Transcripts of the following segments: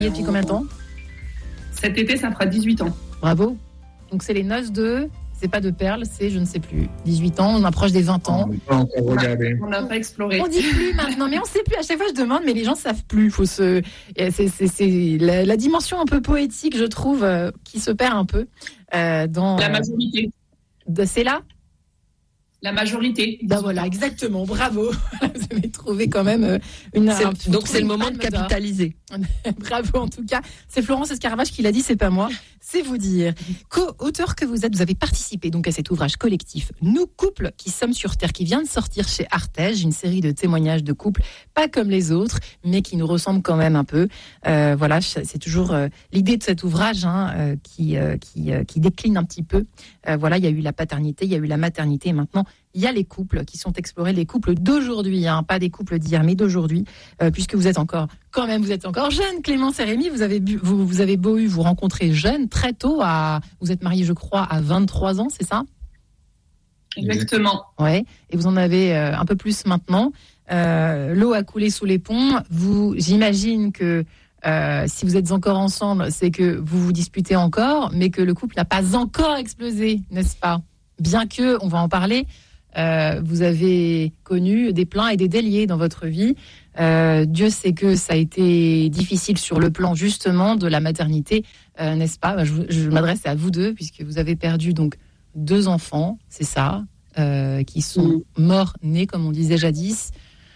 Et depuis combien de temps ? Cet été, ça fera 18 ans. Bravo. Donc c'est les noces de... C'est pas de perles, c'est je ne sais plus. 18 ans, on approche des 20 ans. On n'a pas exploré. On dit plus maintenant, mais on sait plus. À chaque fois, je demande, mais les gens savent plus. Faut se... C'est la dimension un peu poétique, je trouve, qui se perd un peu dans... La majorité. C'est là ? La majorité. Ben voilà, exactement, bravo. Vous avez trouvé quand même donc c'est le moment de capitaliser. Bravo en tout cas. C'est Florence Escaravage qui l'a dit, c'est pas moi. C'est vous dire. Co-auteur que vous êtes, vous avez participé donc à cet ouvrage collectif Nous couples qui sommes sur Terre, qui vient de sortir chez Artege, une série de témoignages de couples, pas comme les autres, mais qui nous ressemblent quand même un peu. Voilà, c'est toujours l'idée de cet ouvrage qui décline un petit peu. Voilà, il y a eu la paternité, il y a eu la maternité, et maintenant il y a les couples qui sont explorés, les couples d'aujourd'hui, pas des couples d'hier, mais d'aujourd'hui, puisque vous êtes encore jeune, Clémence et Rémi, vous avez beau vous rencontrer jeune, très tôt, vous êtes mariés, je crois, à 23 ans, c'est ça ? Exactement. Ouais, et vous en avez un peu plus maintenant. L'eau a coulé sous les ponts. J'imagine que si vous êtes encore ensemble, c'est que vous vous disputez encore, mais que le couple n'a pas encore explosé, n'est-ce pas ? Bien que, on va en parler, vous avez connu des pleins et des déliés dans votre vie. Dieu sait que ça a été difficile sur le plan justement de la maternité, n'est-ce pas ? Je m'adresse à vous deux puisque vous avez perdu donc 2 enfants, c'est ça, qui sont morts nés comme on disait jadis,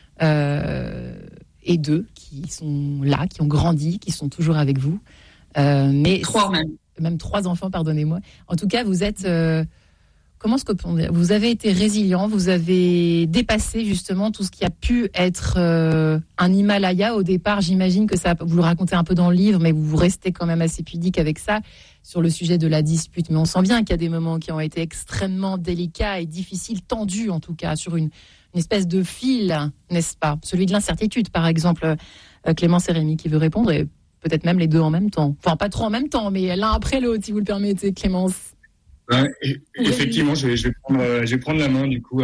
et 2 qui sont là, qui ont grandi, qui sont toujours avec vous. Mais 3 même 3 enfants, pardonnez-moi. En tout cas, vous êtes comment est-ce qu'on dit ? Vous avez été résilient, vous avez dépassé justement tout ce qui a pu être un Himalaya au départ. J'imagine que ça, vous le racontez un peu dans le livre, mais vous restez quand même assez pudique avec ça sur le sujet de la dispute. Mais on sent bien qu'il y a des moments qui ont été extrêmement délicats et difficiles, tendus en tout cas, sur une espèce de fil, n'est-ce pas ? Celui de l'incertitude, par exemple. Clémence et Rémi qui veut répondre, et peut-être même les deux en même temps. Enfin, pas trop en même temps, mais l'un après l'autre, si vous le permettez, Clémence. Effectivement, je vais prendre la main du coup.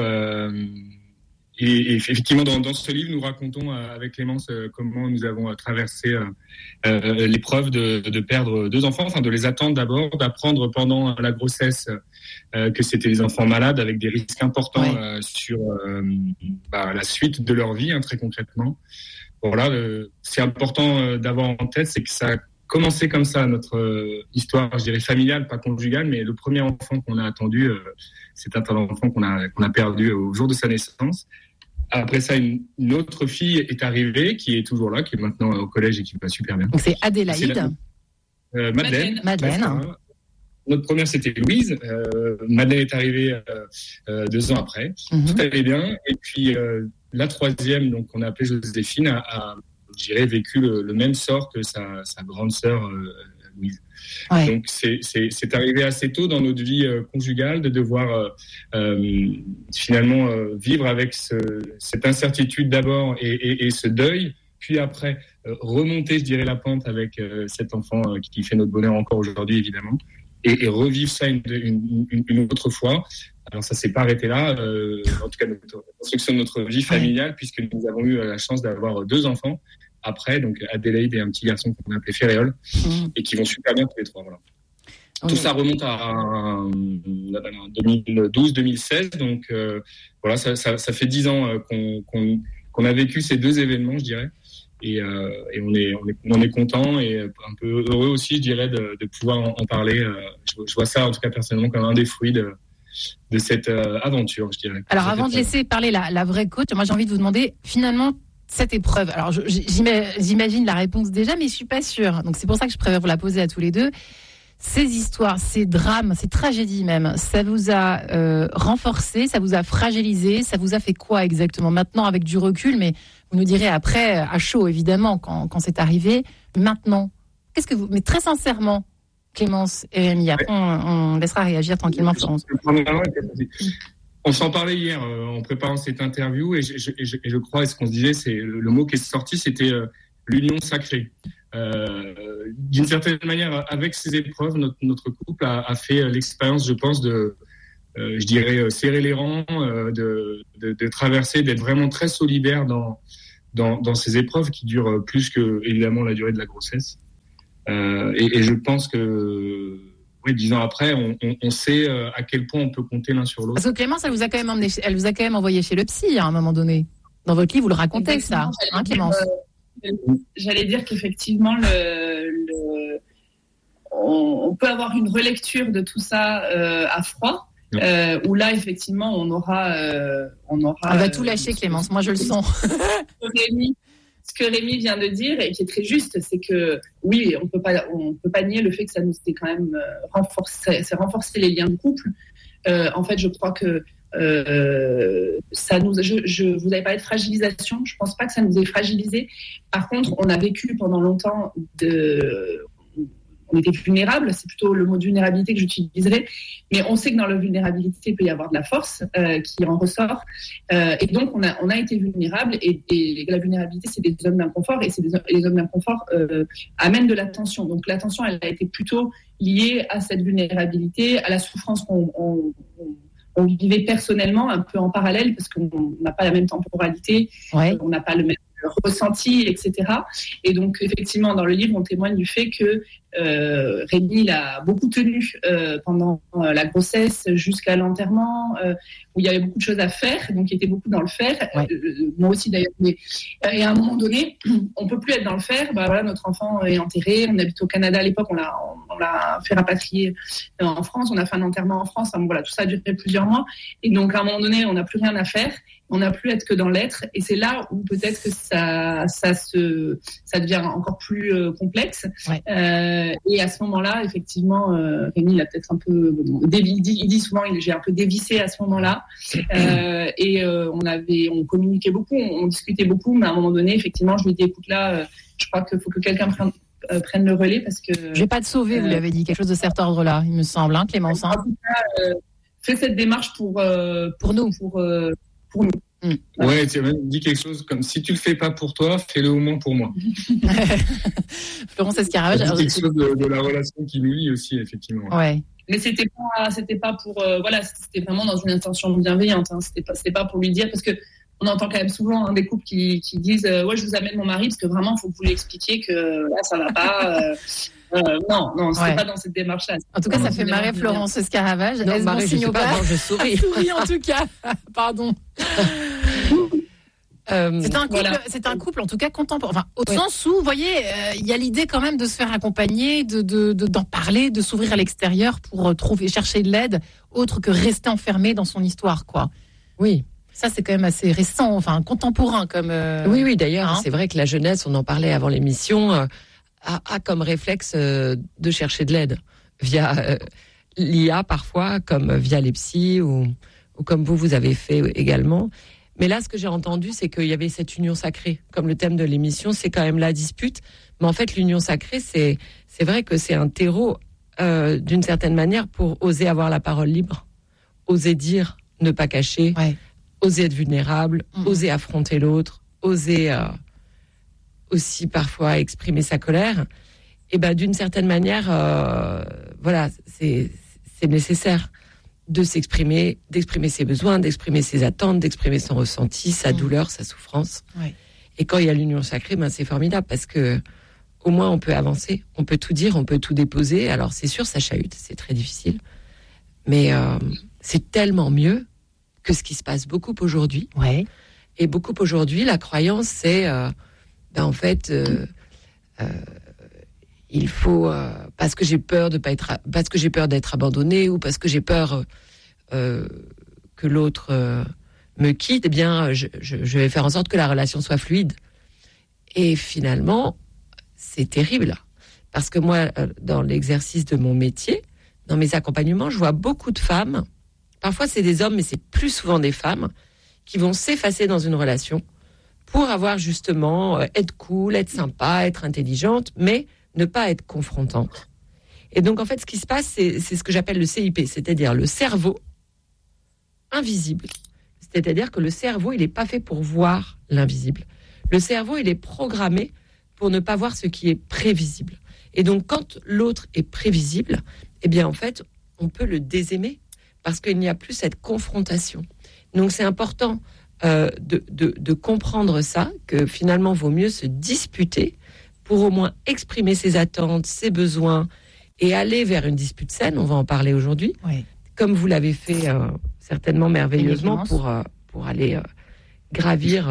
Et effectivement, dans ce livre, nous racontons avec Clémence comment nous avons traversé l'épreuve de perdre 2 enfants, enfin de les attendre d'abord, d'apprendre pendant la grossesse que c'était des enfants malades avec des risques importants sur la suite de leur vie, très concrètement. Voilà, c'est important d'avoir en tête, c'est que ça a commencé comme ça, notre histoire, je dirais familiale, pas conjugale, mais le premier enfant qu'on a attendu, c'est un enfant qu'on a perdu au jour de sa naissance. Après ça, une autre fille est arrivée, qui est toujours là, qui est maintenant au collège et qui va super bien. Donc c'est Adélaïde. Madeleine. Notre première, c'était Louise. Madeleine est arrivée 2 ans après. Tout allait bien. Et puis la troisième, donc qu'on a appelée Joséphine, a je dirais, vécu le même sort que sa grande sœur Louise. Ouais. Donc c'est arrivé assez tôt dans notre vie conjugale de devoir finalement vivre avec cette incertitude d'abord et ce deuil, puis après remonter, je dirais, la pente avec cet enfant qui fait notre bonheur encore aujourd'hui, évidemment, et revivre ça une autre fois. Alors ça s'est pas arrêté là, en tout cas la construction de notre vie familiale, puisque nous avons eu la chance d'avoir 2 enfants après, donc Adélaïde et un petit garçon qu'on a appelé Féréol, et qui vont super bien tous les 3. Voilà. Tout ça remonte à 2012-2016, donc voilà, ça fait 10 ans qu'on a vécu ces 2 événements, je dirais, et on est content et un peu heureux aussi, je dirais, de pouvoir en parler. Je vois ça, en tout cas personnellement, comme un des fruits de cette aventure, je dirais. Alors avant de laisser parler la vraie coach, moi j'ai envie de vous demander finalement cette épreuve. Alors j'imagine la réponse déjà, mais je suis pas sûre. Donc c'est pour ça que je préfère vous la poser à tous les deux. Ces histoires, ces drames, ces tragédies même, ça vous a renforcé, ça vous a fragilisé, ça vous a fait quoi exactement maintenant avec du recul? Mais vous nous direz après, à chaud évidemment, quand c'est arrivé. Maintenant, qu'est-ce que vous... Mais très sincèrement, Clémence et Rémi, après on laissera réagir tranquillement Florence. On s'en parlait hier en préparant cette interview et je crois, et ce qu'on se disait, c'est le mot qui est sorti, c'était l'union sacrée. D'une certaine manière, avec ces épreuves, notre couple a fait l'expérience, je pense, de, je dirais, serrer les rangs, de traverser, d'être vraiment très solidaire dans ces épreuves qui durent plus que, évidemment, la durée de la grossesse. Et je pense que 10 ans après, on sait à quel point on peut compter l'un sur l'autre. Parce que Clémence, elle vous a quand même envoyé chez le psy à un moment donné. Dans votre livre, vous le racontez. Exactement, ça, Clémence. J'allais dire qu'effectivement, on peut avoir une relecture de tout ça à froid. Où là, effectivement, on va tout lâcher, Clémence. Moi, je le sens. Ce que Rémi vient de dire et qui est très juste, c'est que oui, on peut pas nier le fait que ça nous a quand même renforcé les liens de couple. En fait, je crois que ça nous, vous avez parlé de fragilisation. Je pense pas que ça nous ait fragilisé. Par contre, on a vécu pendant longtemps on était vulnérable, c'est plutôt le mot de vulnérabilité que j'utiliserais, mais on sait que dans la vulnérabilité, il peut y avoir de la force qui en ressort, et donc on a été vulnérable, et la vulnérabilité, c'est des zones d'inconfort, et les zones d'inconfort amènent de la tension. Donc la tension, elle a été plutôt liée à cette vulnérabilité, à la souffrance qu'on vivait personnellement, un peu en parallèle, parce qu'on n'a pas la même temporalité, on n'a pas le même ressenti, etc. Et donc, effectivement, dans le livre, on témoigne du fait que Rémi l'a beaucoup tenu pendant la grossesse jusqu'à l'enterrement, où il y avait beaucoup de choses à faire, donc il était beaucoup dans le faire. Moi aussi, d'ailleurs. Et à un moment donné, on peut plus être dans le faire. Notre enfant est enterré. On habite au Canada à l'époque. On l'a fait rapatrier en France. On a fait un enterrement en France. Enfin, tout ça a duré plusieurs mois. Et donc, à un moment donné, on n'a plus rien à faire. On n'a plus à être que dans l'être, et c'est là où peut-être que ça devient encore plus complexe. Et à ce moment-là, effectivement, Rémi l'a peut-être un peu il dit souvent, j'ai un peu dévissé à ce moment-là. Et on communiquait beaucoup, on discutait beaucoup, mais à un moment donné, effectivement, je lui ai dit, écoute, là, je crois qu'il faut que quelqu'un prenne le relais, parce que je vais pas te sauver, vous l'avez dit, quelque chose de cet ordre-là, il me semble, hein, Clémence. En tout cas, fais cette démarche pour nous. Pour nous. Ouais, tu as même dit quelque chose comme, si tu le fais pas pour toi, fais-le au moins pour moi. Florence Escaravage. C'est quelque chose de la relation qui nous lie aussi, effectivement. Ouais. Mais c'était pas pour c'était vraiment dans une intention bienveillante, hein. C'était pas pour lui dire, parce que on entend quand même souvent des couples qui disent je vous amène mon mari parce que vraiment faut que vous lui expliquiez que là ça va pas. Non, c'est pas dans cette démarche-là. En tout cas, ça fait marrer Florence Escaravage. Non, Marie, je souris. Souris en tout cas. Pardon. C'est un couple en tout cas contemporain. Enfin, au sens où, vous voyez, il y a l'idée quand même de se faire accompagner, d'en parler, de s'ouvrir à l'extérieur pour chercher de l'aide, autre que rester enfermé dans son histoire, quoi. Oui. Ça, c'est quand même assez récent, enfin contemporain comme. Oui. D'ailleurs, c'est vrai que la jeunesse, on en parlait avant l'émission, a comme réflexe de chercher de l'aide via l'IA parfois, comme via les psys ou comme vous avez fait également. Mais là, ce que j'ai entendu, c'est qu'il y avait cette union sacrée. Comme le thème de l'émission, c'est quand même la dispute. Mais en fait, l'union sacrée, c'est vrai que c'est un terreau, d'une certaine manière, pour oser avoir la parole libre, oser dire, ne pas cacher, oser être vulnérable, oser affronter l'autre, oser aussi parfois exprimer sa colère. Et d'une certaine manière, c'est nécessaire de s'exprimer, d'exprimer ses besoins, d'exprimer ses attentes, d'exprimer son ressenti, sa douleur, sa souffrance. Et quand il y a l'union sacrée, c'est formidable, parce que au moins on peut avancer, on peut tout dire, on peut tout déposer. Alors c'est sûr, ça chahute, c'est très difficile, mais c'est tellement mieux que ce qui se passe beaucoup aujourd'hui. Et beaucoup aujourd'hui, la croyance, c'est en fait, il faut parce que j'ai peur parce que j'ai peur d'être abandonnée, ou parce que j'ai peur que l'autre me quitte, je vais faire en sorte que la relation soit fluide. Et finalement, c'est terrible, parce que moi, dans l'exercice de mon métier, dans mes accompagnements, je vois beaucoup de femmes. Parfois, c'est des hommes, mais c'est plus souvent des femmes qui vont s'effacer dans une relation pour avoir justement être cool, être sympa, être intelligente, mais ne pas être confrontante. Et donc, en fait, ce qui se passe, c'est ce que j'appelle le CIP, c'est-à-dire le cerveau invisible. C'est-à-dire que le cerveau, il n'est pas fait pour voir l'invisible. Le cerveau, il est programmé pour ne pas voir ce qui est prévisible. Et donc, quand l'autre est prévisible, en fait, on peut le désaimer, parce qu'il n'y a plus cette confrontation. Donc, c'est important de comprendre ça, que finalement, il vaut mieux se disputer pour au moins exprimer ses attentes, ses besoins et aller vers une dispute saine. On va en parler aujourd'hui, comme vous l'avez fait certainement merveilleusement pour aller gravir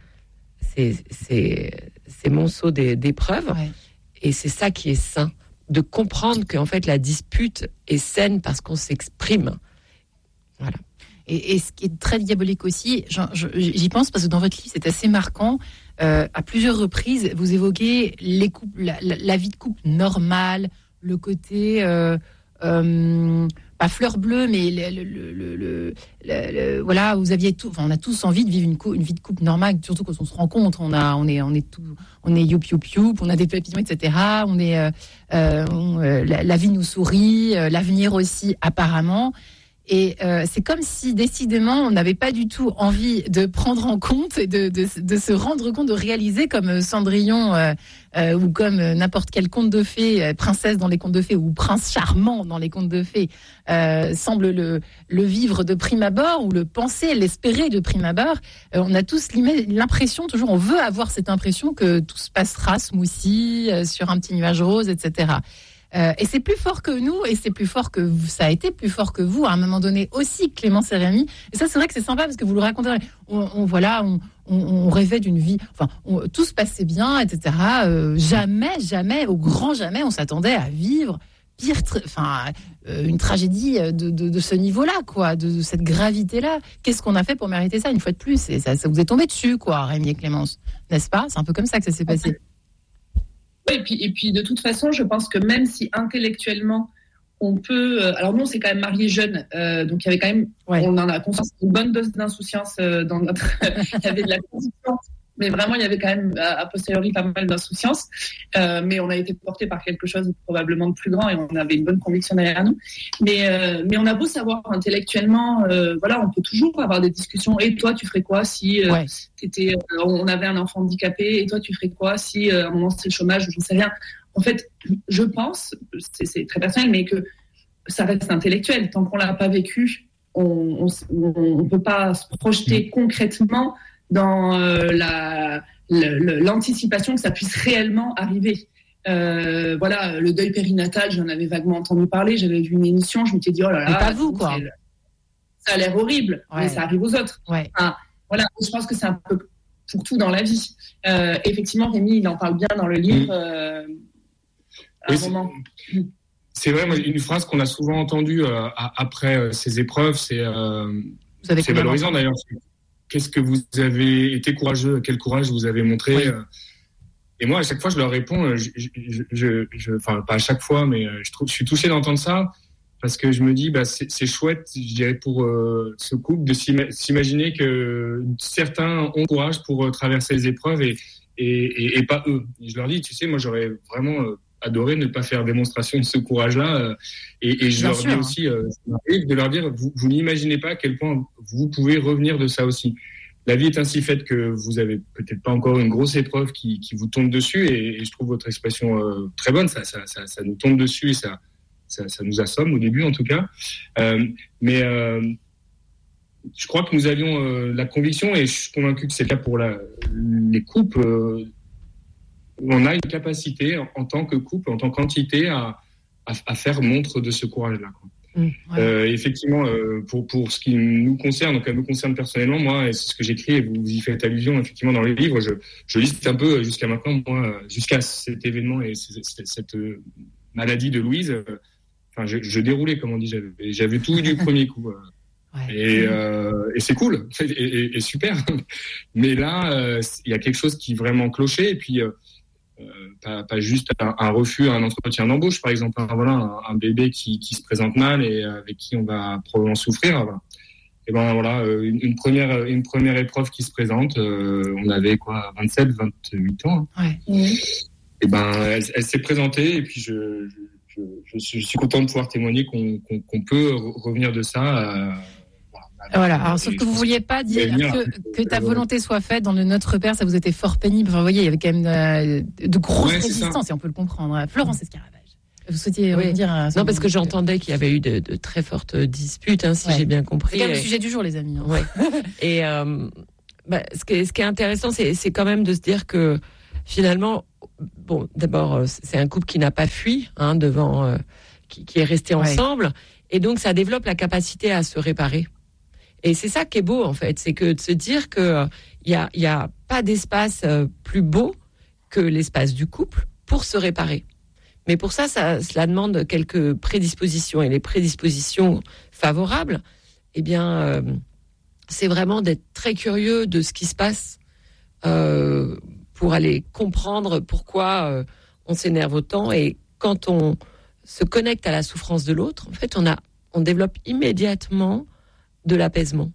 ces monceaux d'épreuves. Et c'est ça qui est sain, de comprendre qu'en fait la dispute est saine parce qu'on s'exprime. Voilà. Et ce qui est très diabolique aussi, j'y pense parce que dans votre livre, c'est assez marquant. À plusieurs reprises, vous évoquez les couples, la vie de couple normale, le côté pas fleur bleue, mais voilà, vous aviez tout. Enfin, on a tous envie de vivre une vie de couple normale, surtout quand on se rencontre. On est youp youp youp, on a des papillons, etc. La vie nous sourit, l'avenir aussi apparemment. Et c'est comme si, décidément, on n'avait pas du tout envie de prendre en compte et de se rendre compte, de réaliser comme Cendrillon ou comme n'importe quel conte de fées, princesse dans les contes de fées ou prince charmant dans les contes de fées, semble le vivre de prime abord ou le penser, l'espérer de prime abord. On a tous l'impression, toujours, on veut avoir cette impression que tout se passera smoothie, sur un petit nuage rose, etc. Et c'est plus fort que nous, et c'est plus fort que vous, ça a été plus fort que vous à un moment donné aussi, Clémence et Rémi. Et ça, c'est vrai que c'est sympa parce que vous le racontez. On rêvait d'une vie, tout se passait bien, etc. Jamais, au grand jamais, on s'attendait à vivre une tragédie de ce niveau-là, quoi, de cette gravité-là. Qu'est-ce qu'on a fait pour mériter ça, une fois de plus? Et ça vous est tombé dessus, quoi, Rémi et Clémence, n'est-ce pas? C'est un peu comme ça que ça s'est passé. Et puis de toute façon, je pense que même si intellectuellement on peut, alors nous on s'est quand même mariés jeunes, donc il y avait quand même, on en a conscience, une bonne dose d'insouciance dans notre, il y avait de la conviction, mais vraiment il y avait quand même a posteriori pas mal d'insouciance, mais on a été porté par quelque chose probablement de plus grand et on avait une bonne conviction derrière nous. Mais on a beau savoir intellectuellement, on peut toujours avoir des discussions. Et toi, tu ferais quoi si on avait un enfant handicapé? Et toi, tu ferais quoi si à un moment c'était le chômage ou j'en sais rien? En fait, je pense, c'est très personnel, mais que ça reste intellectuel. Tant qu'on l'a pas vécu, on peut pas se projeter concrètement dans l'anticipation que ça puisse réellement arriver. Le deuil périnatal, j'en avais vaguement entendu parler, j'avais vu une émission, je m'étais dit, oh là là, mais pas vous, quoi. Ça a l'air horrible, mais ça arrive aux autres. Je pense que c'est un peu pour tout dans la vie. Effectivement, Rémi, il en parle bien dans le livre. C'est vrai, moi, une phrase qu'on a souvent entendue après ces épreuves, c'est valorisant d'ailleurs. Qu'est-ce que vous avez été courageux? Quel courage vous avez montré? Et moi, à chaque fois, je leur réponds, pas à chaque fois, mais je suis touché d'entendre ça parce que je me dis, c'est chouette, je dirais, pour ce couple de s'imaginer que certains ont courage pour traverser les épreuves et pas eux. Et je leur dis, tu sais, moi, j'aurais vraiment adoré ne pas faire démonstration de ce courage-là. Et je leur dis aussi, de leur dire, vous n'imaginez pas à quel point vous pouvez revenir de ça aussi. La vie est ainsi faite que vous avez peut-être pas encore une grosse épreuve qui vous tombe dessus, et je trouve votre expression très bonne. Ça nous tombe dessus et ça nous assomme au début en tout cas. Mais je crois que nous avions la conviction, et je suis convaincu que c'est le cas pour les couples. On a une capacité en tant que couple, en tant qu'entité, à faire montre de ce courage-là, quoi. Effectivement, pour ce qui nous concerne, donc ça me concerne personnellement, moi, et c'est ce que j'écris, et vous y faites allusion effectivement dans le livre, je liste un peu jusqu'à maintenant, moi, jusqu'à cet événement et cette maladie de Louise, je déroulais, comme on dit, j'avais tout eu du premier coup. Et c'est cool, et super. Mais là, il y a quelque chose qui vraiment clochait, et puis pas juste un refus à un entretien d'embauche, par exemple, un bébé qui se présente mal et avec qui on va probablement souffrir. Et une première épreuve qui se présente. On avait 27, 28 ans. Et elle s'est présentée, et puis je suis content de pouvoir témoigner qu'on peut revenir de ça. Alors, sauf que vous vouliez pas dire que ta volonté soit faite dans le Notre Père, ça vous était fort pénible. Enfin, vous voyez, il y avait quand même de grosses résistances, et on peut le comprendre. Florence Escaravage, vous souhaitiez dire non, parce que j'entendais qu'il y avait eu de très fortes disputes, si j'ai bien compris. C'est quand même le sujet du jour, les amis. Et ce qui est intéressant, c'est quand même de se dire que finalement, bon, d'abord, c'est un couple qui n'a pas fui devant, qui est resté ensemble, et donc ça développe la capacité à se réparer. Et c'est ça qui est beau, en fait, c'est que de se dire que il y a pas d'espace plus beau que l'espace du couple pour se réparer. Mais pour ça, cela demande quelques prédispositions, et les prédispositions favorables, eh bien, c'est vraiment d'être très curieux de ce qui se passe pour aller comprendre pourquoi on s'énerve autant. Et quand on se connecte à la souffrance de l'autre, en fait, on développe immédiatement de l'apaisement.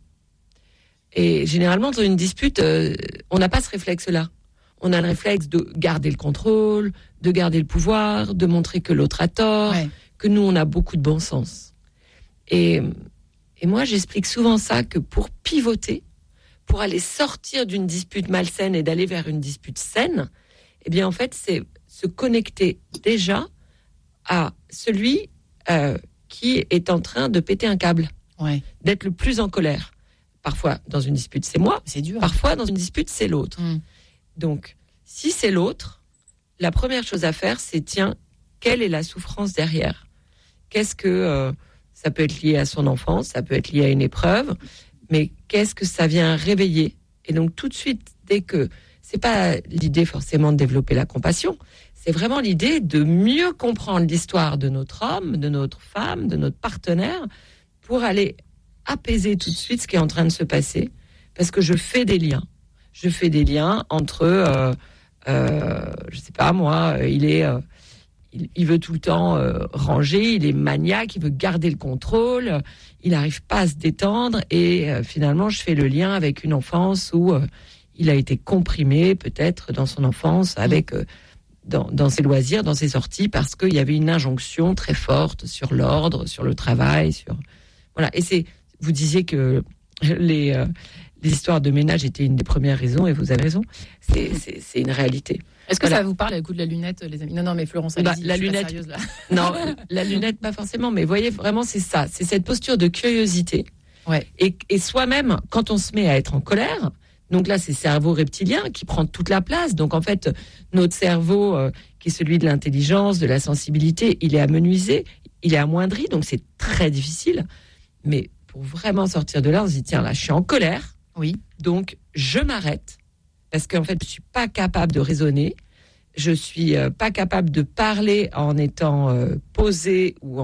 Et généralement, dans une dispute, on n'a pas ce réflexe-là. On a le réflexe de garder le contrôle, de garder le pouvoir, de montrer que l'autre a tort, que nous, on a beaucoup de bon sens. Et moi, j'explique souvent ça, que pour pivoter, pour aller sortir d'une dispute malsaine et d'aller vers une dispute saine, eh bien, en fait, c'est se connecter déjà à celui qui est en train de péter un câble, d'être le plus en colère. Parfois, dans une dispute, c'est moi. C'est dur. Parfois, dans une dispute, c'est l'autre. Donc, si c'est l'autre, la première chose à faire, c'est quelle est la souffrance derrière ? Qu'est-ce que ça peut être lié à son enfance, ça peut être lié à une épreuve, mais qu'est-ce que ça vient réveiller ? Et donc, tout de suite, dès que c'est pas l'idée forcément de développer la compassion, c'est vraiment l'idée de mieux comprendre l'histoire de notre homme, de notre femme, de notre partenaire, pour aller apaiser tout de suite ce qui est en train de se passer, parce que je fais des liens. Je fais des liens entre, je sais pas moi, il veut tout le temps ranger, il est maniaque, il veut garder le contrôle, il n'arrive pas à se détendre, et finalement je fais le lien avec une enfance où il a été comprimé peut-être dans son enfance avec dans ses loisirs, dans ses sorties, parce qu'il y avait une injonction très forte sur l'ordre, sur le travail, voilà. Et vous disiez que les histoires de ménage étaient une des premières raisons, et vous avez raison, c'est une réalité. Est-ce que ça vous parle, le coup de la lunette, les amis ? Non, mais Florence, allez-y, la lunette, sérieuse, là. Non, la lunette, pas forcément, mais vous voyez, vraiment, c'est ça. C'est cette posture de curiosité. Et soi-même, quand on se met à être en colère, donc là, c'est le cerveau reptilien qui prend toute la place. Donc, en fait, notre cerveau, qui est celui de l'intelligence, de la sensibilité, il est amenuisé, il est amoindri, donc c'est très difficile. Mais pour vraiment sortir de là, on se dit, tiens, là, je suis en colère. Oui. Donc, je m'arrête. Parce qu'en fait, je suis pas capable de raisonner, je suis pas capable de parler en étant posé ou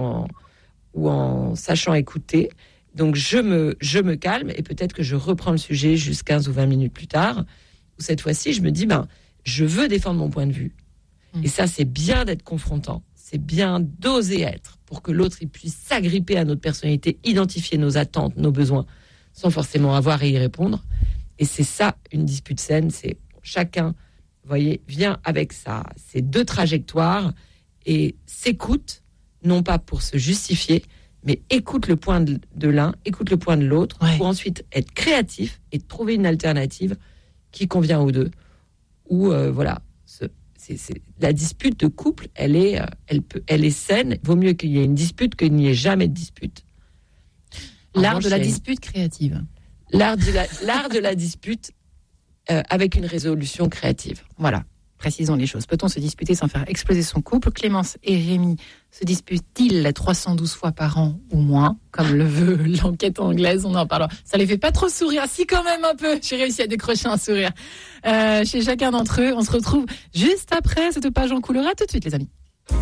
en sachant écouter. Donc je me calme, et peut-être que je reprends le sujet juste 15 ou 20 minutes plus tard, où cette fois-ci, je me dis, je veux défendre mon point de vue. Et ça, c'est bien d'être confrontant, c'est bien d'oser être, pour que l'autre il puisse s'agripper à notre personnalité, identifier nos attentes, nos besoins, sans forcément avoir à y répondre. Et c'est ça, une dispute saine, c'est chacun, vous voyez, vient avec ses deux trajectoires et s'écoute, non pas pour se justifier, mais écoute le point de l'un, écoute le point de l'autre, pour ensuite être créatif et trouver une alternative qui convient aux deux. Ou voilà, la dispute de couple, elle est saine. Vaut mieux qu'il y ait une dispute qu'il n'y ait jamais de dispute. L'art de la dispute créative. L'art de la dispute avec une résolution créative. Voilà, précisons les choses. Peut-on se disputer sans faire exploser son couple ? Clémence et Rémi se disputent-ils 312 fois par an ou moins, comme le veut l'enquête anglaise ? On en parlera. Ça les fait pas trop sourire, si quand même un peu. J'ai réussi à décrocher un sourire chez chacun d'entre eux. On se retrouve juste après cette page en couleur. À tout de suite, les amis.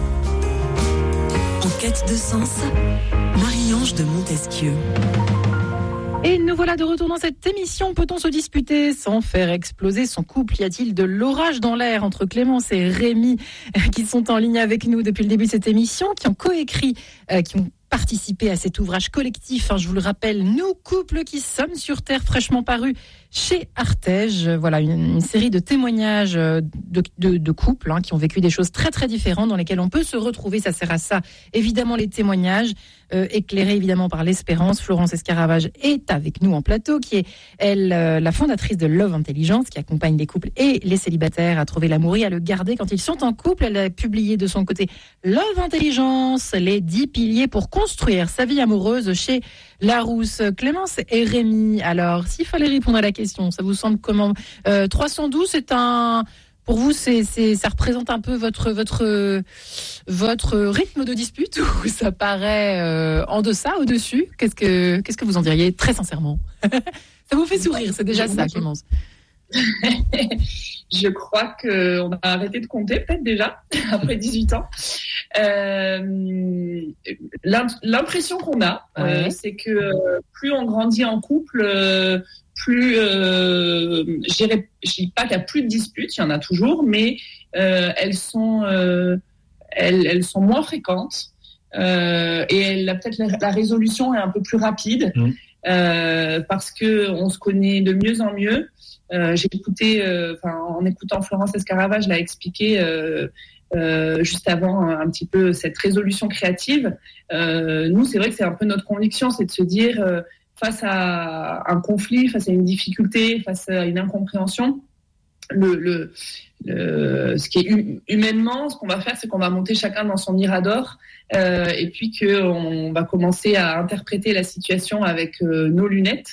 En quête de sens, Marie-Ange de Montesquieu. Et nous voilà de retour dans cette émission. Peut-on se disputer sans faire exploser son couple ? Y a-t-il de l'orage dans l'air entre Clémence et Rémi qui sont en ligne avec nous depuis le début de cette émission, qui ont coécrit, qui ont participé à cet ouvrage collectif, je vous le rappelle, Nous, couples qui sommes sur Terre, fraîchement paru chez Artege. Voilà, une série de témoignages de couples qui ont vécu des choses très très différentes, dans lesquelles on peut se retrouver. Ça sert à ça, évidemment, les témoignages, éclairés évidemment par l'espérance. Florence Escaravage est avec nous en plateau, qui est, elle, la fondatrice de Love Intelligence, qui accompagne les couples et les célibataires à trouver l'amour et à le garder quand ils sont en couple. Elle a publié de son côté Love Intelligence, les 10 piliers pour construire sa vie amoureuse chez Larousse. Clémence et Rémi, alors, s'il fallait répondre à la question, ça vous semble comment ? 312, Pour vous, ça représente un peu votre rythme de dispute ou ça paraît en deçà, au-dessus ? Qu'est-ce que vous en diriez très sincèrement ? Ça vous fait sourire, c'est déjà ça, Clémence. Je crois qu'on a arrêté de compter, peut-être déjà, après 18 ans. L'impression qu'on a, c'est que plus on grandit en couple, plus, je dis pas qu'il n'y a plus de disputes, il y en a toujours, mais elles sont moins fréquentes et la résolution est un peu plus rapide parce que on se connaît de mieux en mieux. J'ai écouté, en écoutant Florence Escaravage l'a expliqué juste avant un petit peu cette résolution créative. Nous, c'est vrai que c'est un peu notre conviction, c'est de se dire face à un conflit, face à une difficulté, face à une incompréhension, ce qui est humainement, ce qu'on va faire, c'est qu'on va monter chacun dans son mirador et puis qu'on va commencer à interpréter la situation avec nos lunettes.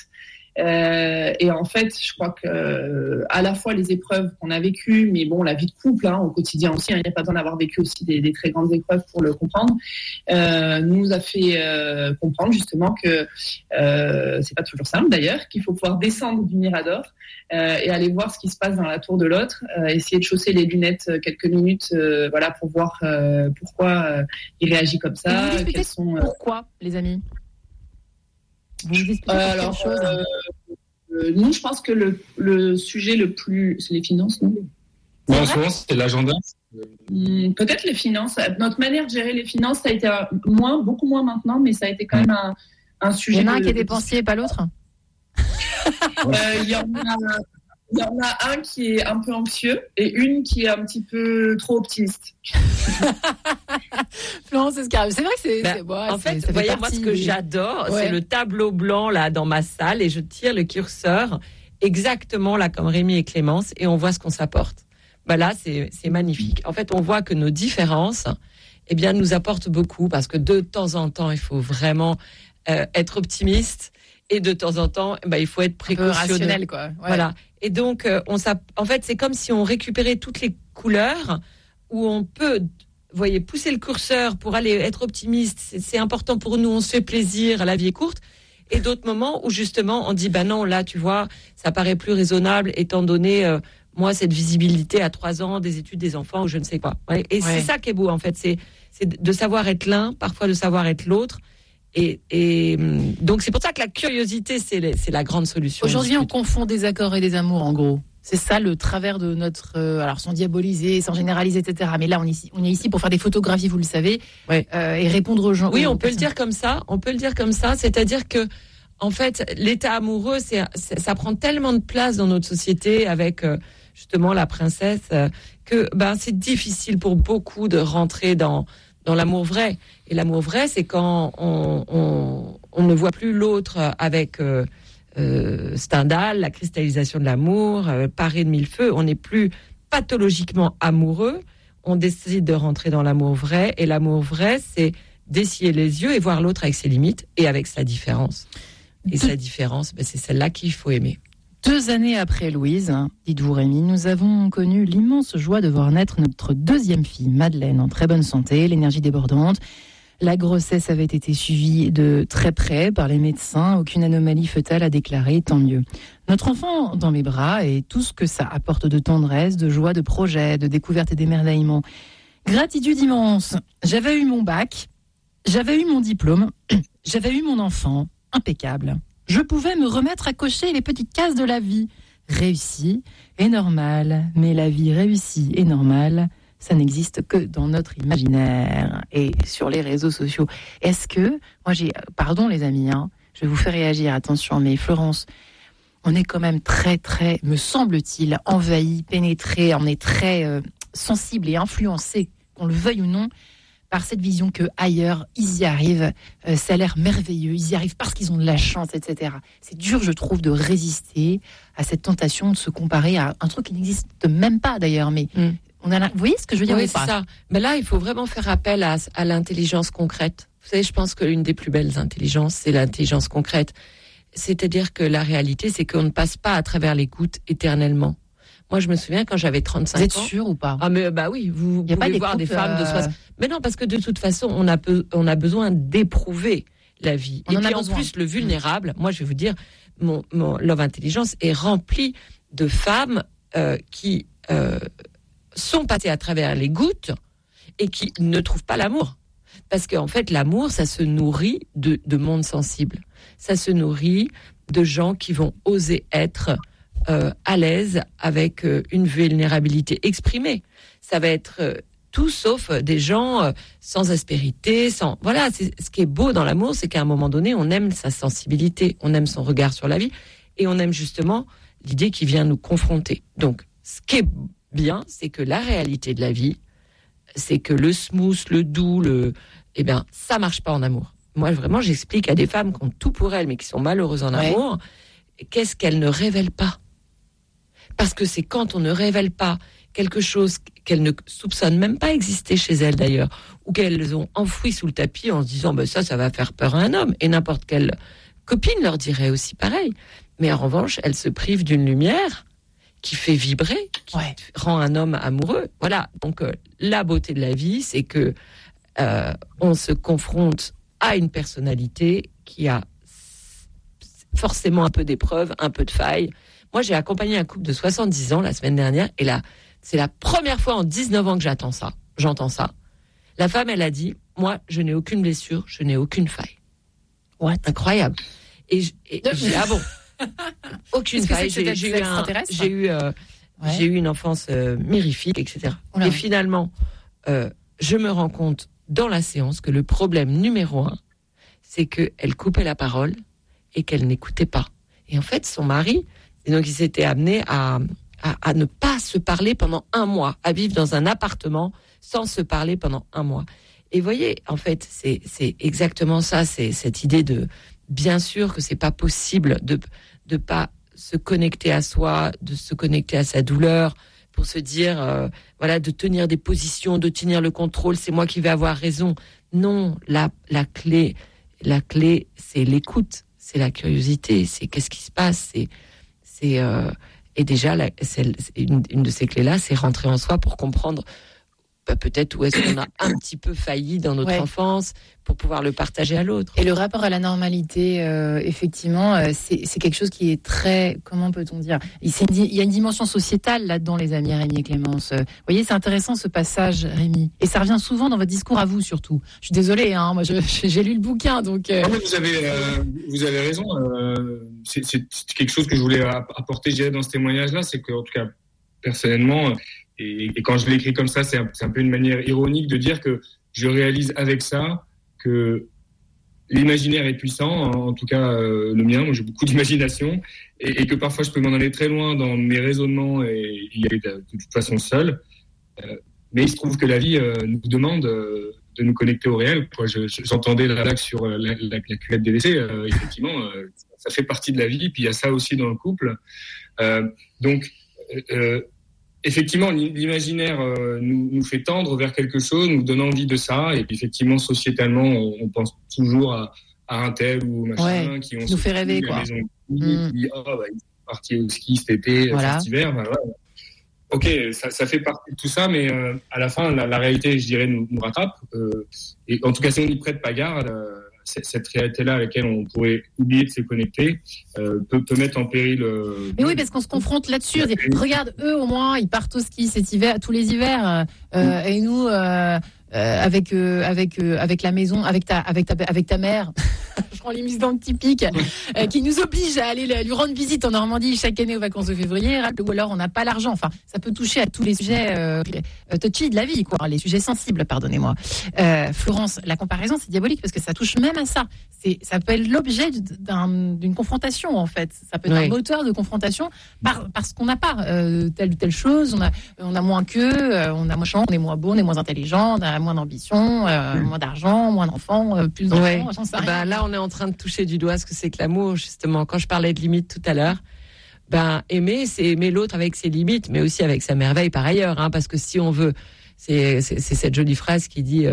Et en fait, je crois que à la fois les épreuves qu'on a vécues, mais bon, la vie de couple au quotidien aussi, il n'y a pas besoin d'avoir vécu aussi des très grandes épreuves pour le comprendre, nous a fait comprendre justement que c'est pas toujours simple d'ailleurs, qu'il faut pouvoir descendre du mirador et aller voir ce qui se passe dans la tour de l'autre, essayer de chausser les lunettes quelques minutes, pour voir pourquoi il réagit comme ça. Pourquoi, les amis? Vous expliquez quelque chose nous, je pense que le sujet le plus... C'est les finances, non? En ce moment, c'est l'agenda. Peut-être les finances. Notre manière de gérer les finances, ça a été beaucoup moins maintenant, mais ça a été quand même un sujet... Il y en a un qui est dépensier et pas l'autre. Il y en a un qui est un peu anxieux et une qui est un petit peu trop optimiste. Florence Escaravage, c'est vrai que c'est en fait, vous voyez, moi, ce que j'adore, c'est le tableau blanc là dans ma salle et je tire le curseur exactement là comme Rémi et Clémence et on voit ce qu'on s'apporte. Là, c'est magnifique. En fait, on voit que nos différences, nous apportent beaucoup parce que de temps en temps, il faut vraiment être optimiste. Et de temps en temps, il faut être précautionneux. Rationnel, quoi. Ouais. Voilà. Et donc, en fait, c'est comme si on récupérait toutes les couleurs où on peut, vous voyez, pousser le curseur pour aller être optimiste. C'est important pour nous, on se fait plaisir, la vie est courte. Et d'autres moments où justement, on dit, non, là, tu vois, ça paraît plus raisonnable étant donné, moi, cette visibilité à 3 ans, des études des enfants ou je ne sais quoi. Ouais. Et c'est ça qui est beau, en fait. C'est de savoir être l'un, parfois de savoir être l'autre. Et donc, c'est pour ça que la curiosité, c'est la grande solution. Aujourd'hui, on confond des accords et des amours, en gros. C'est ça le travers de notre... alors, sans diaboliser, sans généraliser, etc. Mais là, on est ici pour faire des photographies, vous le savez, et répondre aux gens. Oui, on peut le dire comme ça. On peut le dire comme ça. C'est-à-dire que, en fait, l'état amoureux, ça prend tellement de place dans notre société avec, justement, la princesse, que c'est difficile pour beaucoup de rentrer dans l'amour vrai. Et l'amour vrai, c'est quand on ne voit plus l'autre avec Stendhal, la cristallisation de l'amour, paré de 1000 feux. On n'est plus pathologiquement amoureux. On décide de rentrer dans l'amour vrai. Et l'amour vrai, c'est d'essuyer les yeux et voir l'autre avec ses limites et avec sa différence. Et sa différence, c'est celle-là qu'il faut aimer. 2 années après Louise, dites-vous Rémi, nous avons connu l'immense joie de voir naître notre 2e fille, Madeleine, en très bonne santé, l'énergie débordante. La grossesse avait été suivie de très près par les médecins, aucune anomalie fœtale à déclarer, tant mieux. Notre enfant dans mes bras et tout ce que ça apporte de tendresse, de joie, de projet, de découverte et d'émerveillement. Gratitude immense. J'avais eu mon bac, j'avais eu mon diplôme, j'avais eu mon enfant, impeccable. Je pouvais me remettre à cocher les petites cases de la vie. Réussie et normale. Mais la vie réussie et normale, ça n'existe que dans notre imaginaire et sur les réseaux sociaux. Est-ce que... Pardon les amis, je vais vous faire réagir, attention, mais Florence, on est quand même très, très, me semble-t-il, envahi, pénétré, on est très sensible et influencé, qu'on le veuille ou non, par cette vision que ailleurs ils y arrivent, ça a l'air merveilleux, ils y arrivent parce qu'ils ont de la chance, etc. C'est dur, je trouve, de résister à cette tentation de se comparer à un truc qui n'existe même pas d'ailleurs, mais vous voyez ce que je veux dire? Oui, c'est ça. Mais là, il faut vraiment faire appel à l'intelligence concrète. Vous savez, je pense que l'une des plus belles intelligences, c'est l'intelligence concrète. C'est-à-dire que la réalité, c'est qu'on ne passe pas à travers les gouttes éternellement. Moi, je me souviens quand j'avais 35 ans. Vous êtes sûr ou pas? Ah, mais bah oui, vous pouvez voir des femmes de 60. Mais non, parce que de toute façon, on a besoin d'éprouver la vie. Et puis en plus, le vulnérable, moi, je vais vous dire, mon Love Intelligence est rempli de femmes qui sont passées à travers les gouttes et qui ne trouvent pas l'amour. Parce qu'en fait, l'amour, ça se nourrit de mondes sensibles. Ça se nourrit de gens qui vont oser être à l'aise avec une vulnérabilité exprimée. Ça va être tout sauf des gens sans aspérité, sans... Voilà, ce qui est beau dans l'amour, c'est qu'à un moment donné, on aime sa sensibilité, on aime son regard sur la vie, et on aime justement l'idée qui vient nous confronter. Donc, ce qui est bien, c'est que la réalité de la vie, c'est que le smooth, le doux, eh bien, ça marche pas en amour. Moi, vraiment, j'explique à des femmes qui ont tout pour elles, mais qui sont malheureuses en amour, qu'est-ce qu'elles ne révèlent pas. Parce que c'est quand on ne révèle pas quelque chose qu'elles ne soupçonnent même pas exister chez elles d'ailleurs, ou qu'elles ont enfoui sous le tapis en se disant ça va faire peur à un homme, et n'importe quelle copine leur dirait aussi pareil. Mais en revanche, elles se privent d'une lumière qui fait vibrer, qui rend un homme amoureux. Voilà, donc la beauté de la vie, c'est que on se confronte à une personnalité qui a forcément un peu d'épreuves, un peu de failles. Moi, j'ai accompagné un couple de 70 ans la semaine dernière, et là, c'est la première fois en 19 ans que j'entends ça. La femme, elle a dit, moi, je n'ai aucune blessure, je n'ai aucune faille. What? Incroyable. Et j'ai dit, ah bon, aucune faille. J'ai eu une enfance mirifique, etc. Et finalement, je me rends compte dans la séance que le problème numéro 1, c'est qu'elle coupait la parole et qu'elle n'écoutait pas. Et en fait, son mari, et donc il s'était amené à ne pas se parler pendant 1 mois, à vivre dans un appartement sans se parler pendant 1 mois. Et vous voyez, en fait, c'est exactement ça, c'est cette idée de, bien sûr que c'est pas possible de pas se connecter à soi, de se connecter à sa douleur, pour se dire, de tenir des positions, de tenir le contrôle, c'est moi qui vais avoir raison. Non, la clé, c'est l'écoute, c'est la curiosité, c'est qu'est-ce qui se passe, et déjà, une de ces clés-là, c'est rentrer en soi pour comprendre peut-être où est-ce qu'on a un petit peu failli dans notre enfance pour pouvoir le partager à l'autre. Et le rapport à la normalité, effectivement, c'est quelque chose qui est très, comment peut-on dire, il y a une dimension sociétale là-dedans, les amis, Rémi et Clémence. Vous voyez, c'est intéressant ce passage, Rémi. Et ça revient souvent dans votre discours à vous, surtout. Je suis désolée, moi j'ai lu le bouquin, donc... Non, mais vous avez raison. C'est quelque chose que je voulais apporter, je dirais, dans ce témoignage-là, c'est qu'en tout cas, personnellement... Et quand je l'écris comme ça, c'est un peu une manière ironique de dire que je réalise avec ça que l'imaginaire est puissant, en tout cas le mien, moi j'ai beaucoup d'imagination, et que parfois je peux m'en aller très loin dans mes raisonnements et y aller de toute façon seul. Mais il se trouve que la vie nous demande de nous connecter au réel. J'entendais la blague sur la culette des WC, effectivement, ça fait partie de la vie, puis il y a ça aussi dans le couple. Donc... effectivement, l'imaginaire nous fait tendre vers quelque chose, nous donne envie de ça. Et puis, effectivement, sociétalement, on pense toujours à un tel ou machin qui nous fait rêver, quoi. Qui dit, il est parti au ski cet été, cet hiver. Ok, ça fait partie de tout ça, mais à la fin, la réalité, je dirais, nous rattrape. Et en tout cas, si on n'y prête pas garde, cette réalité-là à laquelle on pourrait oublier de se connecter peut mettre en péril... Mais oui, parce qu'on se confronte là-dessus. Regarde, eux, au moins, ils partent au ski cet hiver, tous les hivers. Et nous, avec la maison, avec ta mère... je prends les mises dans le typique, qui nous oblige à aller lui rendre visite en Normandie chaque année aux vacances de février, ou alors on n'a pas l'argent. Enfin, ça peut toucher à tous les sujets touchy de la vie, quoi, les sujets sensibles, pardonnez-moi. Florence, la comparaison, c'est diabolique parce que ça touche même à ça. Ça peut être l'objet d'une confrontation, en fait. Ça peut être un moteur de confrontation parce qu'on n'a pas telle ou telle chose. On a moins qu'eux, on a moins chance, on est moins beau, on est moins intelligent, on a moins d'ambition, moins d'argent, moins d'enfants, plus d'enfants. J'en sais rien. Là, on est en train de toucher du doigt ce que c'est que l'amour, justement. Quand je parlais de limites tout à l'heure, aimer, c'est aimer l'autre avec ses limites, mais aussi avec sa merveille par ailleurs, parce que si on veut, c'est cette jolie phrase qui dit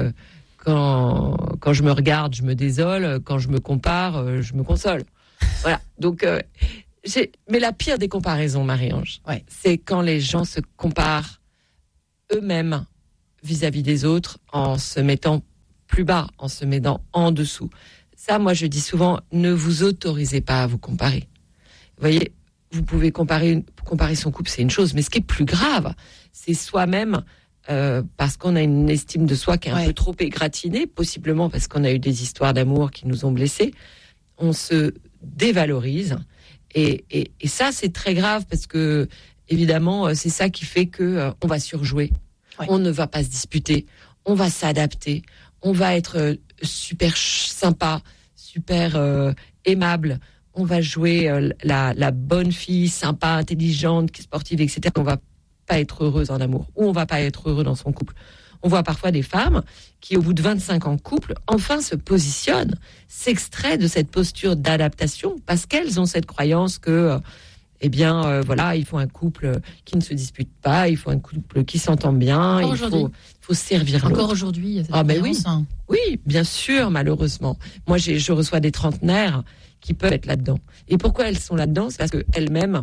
quand je me regarde, je me désole, quand je me compare, je me console. Voilà. Donc, Mais la pire des comparaisons, Marie-Ange, c'est quand les gens se comparent eux-mêmes vis-à-vis des autres en se mettant plus bas, en se mettant en dessous. Ça, moi, je dis souvent, ne vous autorisez pas à vous comparer. Vous voyez, vous pouvez comparer son couple, c'est une chose, mais ce qui est plus grave, c'est soi-même, parce qu'on a une estime de soi qui est un peu trop égratignée, possiblement parce qu'on a eu des histoires d'amour qui nous ont blessés. On se dévalorise. Et ça, c'est très grave parce que, évidemment, c'est ça qui fait que on va surjouer. Ouais. On ne va pas se disputer. On va s'adapter. On va être super sympa, super aimable. On va jouer la bonne fille, sympa, intelligente, sportive, etc. On va pas être heureuse en amour ou on va pas être heureux dans son couple. On voit parfois des femmes qui, au bout de 25 ans de couple, enfin se positionnent, s'extraient de cette posture d'adaptation parce qu'elles ont cette croyance que, voilà, il faut un couple qui ne se dispute pas, il faut un couple qui s'entend bien, il faut servir l'autre. Encore aujourd'hui, il y a cette croyance. Oui, bien sûr, malheureusement. Moi, je reçois des trentenaires qui peuvent être là-dedans. Et pourquoi elles sont là-dedans ? C'est parce qu'elles-mêmes,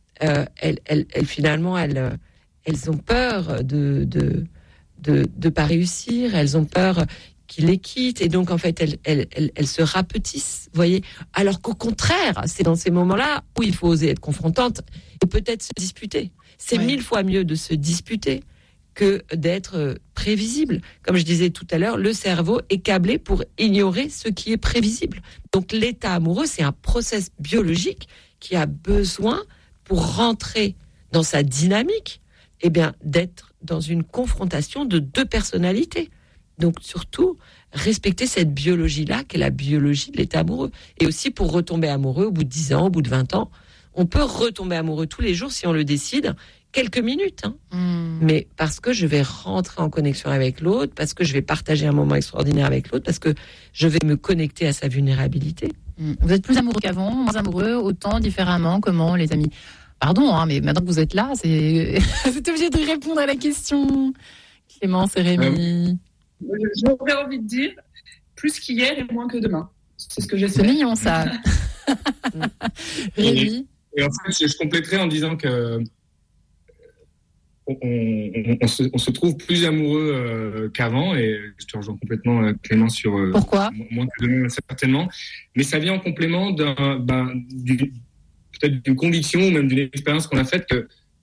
finalement, elles ont peur de pas réussir, elles ont peur qu'il les quitte et donc en fait elles se rapetissent, vous voyez, alors qu'au contraire c'est dans ces moments-là où il faut oser être confrontante et peut-être se disputer. C'est 1000 fois mieux de se disputer que d'être prévisible. Comme je disais tout à l'heure, le cerveau est câblé pour ignorer ce qui est prévisible. Donc l'état amoureux, c'est un process biologique qui a besoin, pour rentrer dans sa dynamique, d'être dans une confrontation de deux personnalités. Donc surtout, respecter cette biologie-là, qui est la biologie de l'état amoureux. Et aussi pour retomber amoureux au bout de 10 ans, au bout de 20 ans. On peut retomber amoureux tous les jours si on le décide, quelques minutes. Mais parce que je vais rentrer en connexion avec l'autre, parce que je vais partager un moment extraordinaire avec l'autre, parce que je vais me connecter à sa vulnérabilité. Vous êtes plus amoureux qu'avant, moins amoureux, autant, différemment, comment, les amis ? Pardon, mais maintenant que vous êtes là, c'est obligé de répondre à la question. Clémence et Rémi. J'aurais envie de dire plus qu'hier et moins que demain. C'est ce que j'espère. C'est mignon, ça. Rémi. Et en fait, je compléterai en disant que on se trouve plus amoureux qu'avant, et je te rejoins complètement, Clément, sur pourquoi moins que demain, certainement. Mais ça vient en complément peut-être d'une conviction ou même d'une expérience qu'on a faite que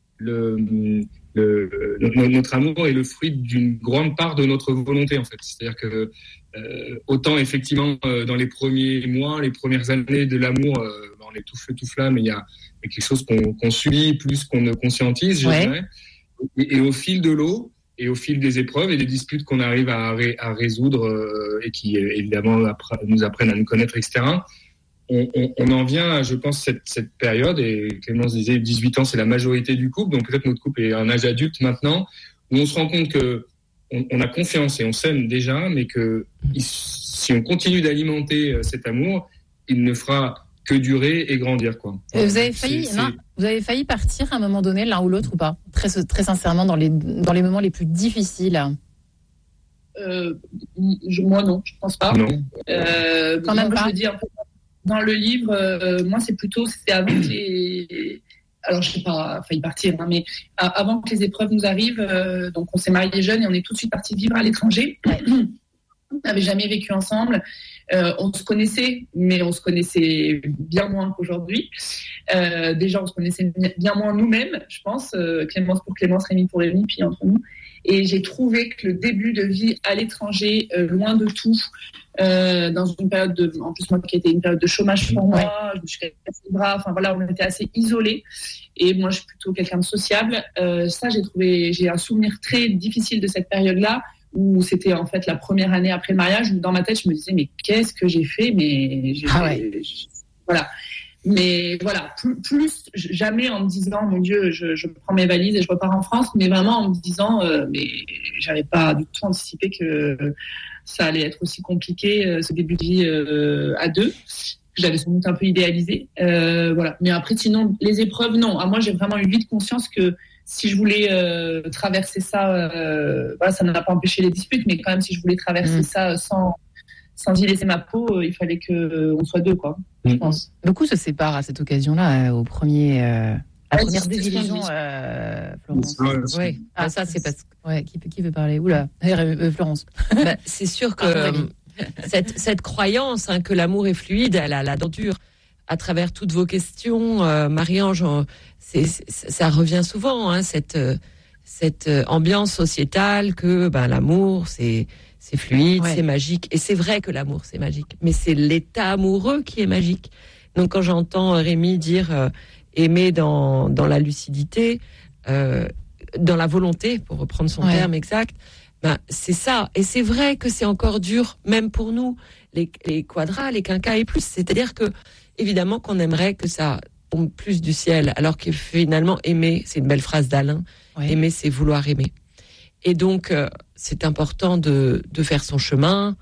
notre amour est le fruit d'une grande part de notre volonté, en fait. C'est-à-dire que autant effectivement dans les premiers mois, les premières années de l'amour, on est tout feu tout flamme, et il y a quelque chose qu'on subit plus qu'on ne conscientise, je dirais. Et au fil de l'eau et au fil des épreuves et des disputes qu'on arrive à résoudre et qui évidemment nous apprennent à nous connaître, etc., on en vient à, je pense, cette période, et Clémence disait 18 ans, c'est la majorité du couple, donc peut-être notre couple est à un âge adulte maintenant, où on se rend compte que on a confiance et on s'aime déjà, mais que si on continue d'alimenter cet amour, il ne fera que durer et grandir, quoi. Vous avez failli partir à un moment donné, l'un ou l'autre, ou pas ? Très sincèrement, dans les moments les plus difficiles. Moi, non, je pense pas. Non. Quand même pas. Je veux dire, dans le livre, moi, c'était avant que les... Alors, je n'ai pas failli partir, mais avant que les épreuves nous arrivent, donc on s'est mariés jeunes et on est tout de suite partis vivre à l'étranger. On n'avait jamais vécu ensemble. On se connaissait, mais on se connaissait bien moins qu'aujourd'hui. Déjà, on se connaissait bien moins nous-mêmes, je pense. Clémence pour Clémence, Rémi pour Rémi, puis entre nous. Et j'ai trouvé que le début de vie à l'étranger, loin de tout, dans une période en plus moi qui était une période de chômage pour moi, je me suis cassé les bras, enfin voilà, on était assez isolés. Et moi, je suis plutôt quelqu'un de sociable. Ça, j'ai un souvenir très difficile de cette période-là, où c'était en fait la première année après le mariage, où dans ma tête, je me disais, mais qu'est-ce que j'ai fait ? Voilà. Mais voilà, plus jamais en me disant, mon Dieu, je prends mes valises et je repars en France, mais vraiment en me disant, mais j'avais pas du tout anticipé que ça allait être aussi compliqué, ce début de vie à deux. J'avais sans doute un peu idéalisé. Voilà. Mais après, sinon, les épreuves, non. Moi, j'ai vraiment eu vite conscience que si je voulais traverser ça, ça n'a pas empêché les disputes, mais quand même, si je voulais traverser ça sans y laisser ma peau, il fallait qu'on soit deux, quoi. Je pense. Beaucoup se séparent à cette occasion-là, au premier. La première désillusion, Florence. Oui, ça c'est parce que. Ouais, qui veut parler? Oula, Florence. C'est sûr que cette croyance que l'amour est fluide, elle a la dent dure. À travers toutes vos questions, Marie-Ange, ça revient souvent, cette ambiance sociétale que l'amour c'est fluide, c'est magique. Et c'est vrai que l'amour c'est magique, mais c'est l'état amoureux qui est magique. Donc quand j'entends Rémi dire aimer dans la lucidité, dans la volonté, pour reprendre son terme exact, c'est ça. Et c'est vrai que c'est encore dur, même pour nous, les quadras, les quinquas et plus. C'est-à-dire que, évidemment, qu'on aimerait que ça tombe plus du ciel, alors que finalement, aimer, c'est une belle phrase d'Alain, aimer, c'est vouloir aimer. Et donc, c'est important de faire son chemin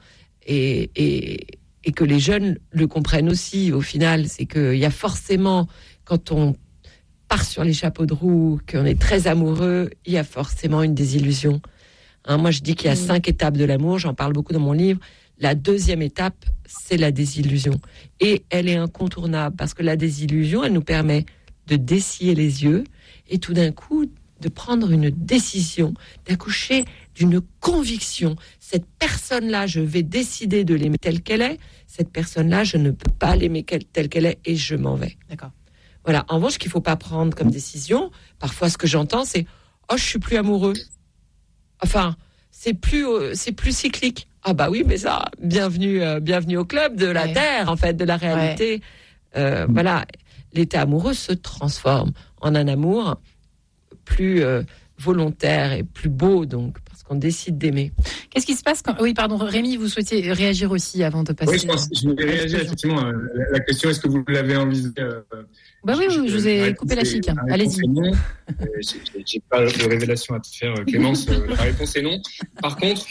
et que les jeunes le comprennent aussi, au final. C'est qu'il y a forcément, quand on part sur les chapeaux de roue, qu'on est très amoureux, il y a forcément une désillusion. Moi, je dis qu'il y a 5 étapes de l'amour, j'en parle beaucoup dans mon livre. La 2e étape, c'est la désillusion. Et elle est incontournable, parce que la désillusion, elle nous permet de dessiller les yeux et tout d'un coup, de prendre une décision, d'accoucher d'une conviction. Cette personne-là, je vais décider de l'aimer telle qu'elle est. Cette personne-là, je ne peux pas l'aimer telle qu'elle est et je m'en vais. D'accord. Voilà. En revanche, ce qu'il ne faut pas prendre comme décision, parfois ce que j'entends, c'est « Oh, je suis plus amoureux ». Enfin, c'est plus cyclique. Ah bah oui, mais ça, bienvenue au club de la terre, en fait, de la réalité. Voilà, l'état amoureux se transforme en un amour plus volontaire et plus beau, donc, parce qu'on décide d'aimer. Qu'est-ce qui se passe quand... Oui, pardon, Rémi, vous souhaitiez réagir aussi avant de passer... Oui, je voulais réagir, effectivement. La question, est-ce que vous l'avez envisagée oui, je vous ai coupé la chic. Allez-y. J'ai pas de révélation à te faire, Clémence. La réponse est non. Par contre,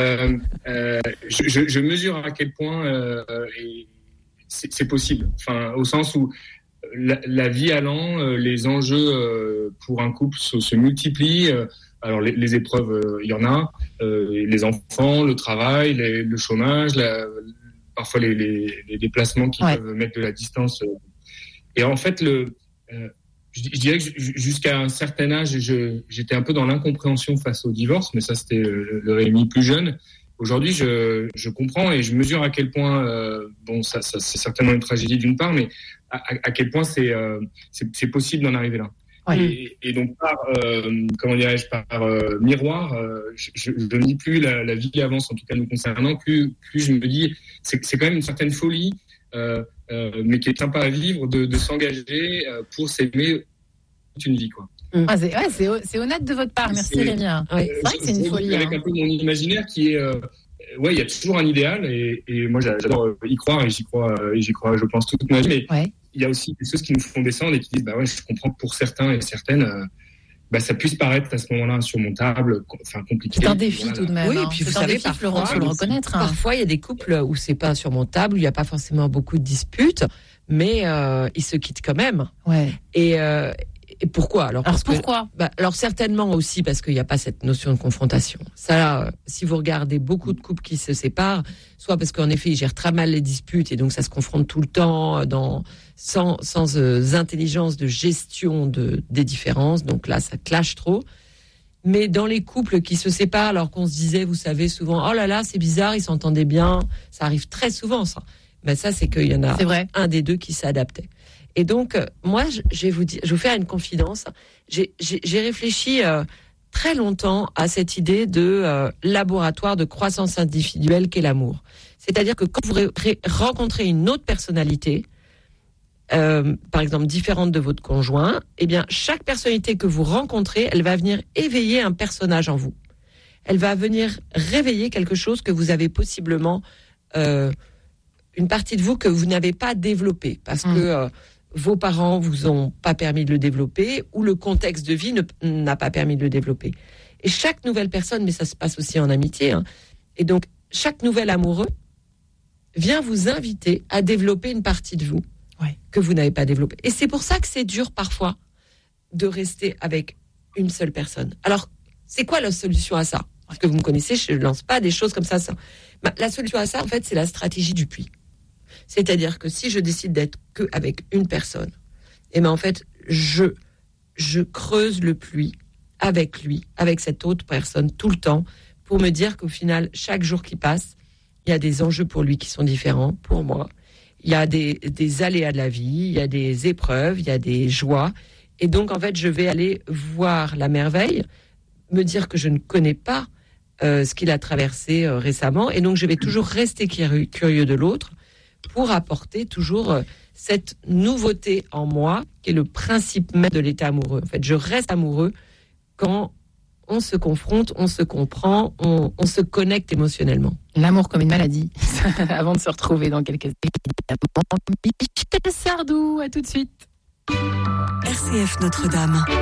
je mesure à quel point c'est possible. Enfin, au sens où la vie allant, les enjeux pour un couple se multiplient. Alors les épreuves, il y en a, les enfants, le travail, le chômage, parfois les déplacements qui peuvent mettre de la distance. Et en fait, je dirais que jusqu'à un certain âge, j'étais un peu dans l'incompréhension face au divorce, mais ça c'était le Rémi plus jeune. Aujourd'hui, je comprends et je mesure à quel point, ça c'est certainement une tragédie d'une part, mais à quel point c'est possible d'en arriver là. Oui. Et donc par miroir, je ne dis plus la vie avance, en tout cas nous concernant, plus je me dis c'est quand même une certaine folie, mais qui est sympa à vivre de s'engager pour s'aimer toute une vie, quoi. C'est honnête de votre part, merci Rémi. C'est vrai que c'est une folie. Avec un peu mon imaginaire qui est, il y a toujours un idéal et moi j'adore y croire et j'y crois, je pense toute ma vie. Mais il y a aussi des choses qui nous font descendre et qui disent je comprends que pour certains et certaines, ça puisse paraître à ce moment-là insurmontable, compliqué. C'est un défi tout de même. Oui, et puis vous savez, Florence, faut le reconnaître. Parfois, il y a des couples où c'est pas insurmontable, où il n'y a pas forcément beaucoup de disputes, mais ils se quittent quand même. Ouais. Et pourquoi alors pourquoi alors certainement aussi parce qu'il n'y a pas cette notion de confrontation. Ça, si vous regardez beaucoup de couples qui se séparent, soit parce qu'en effet ils gèrent très mal les disputes et donc ça se confronte tout le temps sans intelligence de gestion des différences. Donc là, ça clash trop. Mais dans les couples qui se séparent alors qu'on se disait, vous savez, souvent, oh là là, c'est bizarre, ils s'entendaient bien. Ça arrive très souvent, ça. Mais ça, c'est qu'il y en a un des deux qui s'adaptait. Et donc, moi, je vais vous faire une confidence. J'ai réfléchi très longtemps à cette idée de laboratoire de croissance individuelle qu'est l'amour. C'est-à-dire que quand vous rencontrez une autre personnalité, par exemple différente de votre conjoint, eh bien, chaque personnalité que vous rencontrez, elle va venir éveiller un personnage en vous. Elle va venir réveiller quelque chose que vous avez possiblement, une partie de vous que vous n'avez pas développée parce que vos parents vous ont pas permis de le développer ou le contexte de vie n'a pas permis de le développer. Et chaque nouvelle personne, mais ça se passe aussi en amitié, et donc chaque nouvel amoureux vient vous inviter à développer une partie de vous que vous n'avez pas développée. Et c'est pour ça que c'est dur parfois de rester avec une seule personne. Alors, c'est quoi la solution à ça ? puisque vous me connaissez, je ne lance pas des choses comme ça. La solution à ça, en fait, c'est la stratégie du puits. C'est-à-dire que si je décide d'être qu'avec une personne, et ben en fait, je creuse le puits avec lui, avec cette autre personne tout le temps, pour me dire qu'au final, chaque jour qui passe, il y a des enjeux pour lui qui sont différents, pour moi. Il y a des aléas de la vie, il y a des épreuves, il y a des joies. Et donc, en fait, je vais aller voir la merveille, me dire que je ne connais pas ce qu'il a traversé récemment. Et donc, je vais toujours rester curieux de l'autre pour apporter toujours cette nouveauté en moi, qui est le principe même de l'état amoureux. En fait, je reste amoureux quand on se confronte, on se comprend, on se connecte émotionnellement. L'amour comme une maladie, avant de se retrouver dans quelques instants. Michel Sardou, à tout de suite. RCF Notre-Dame.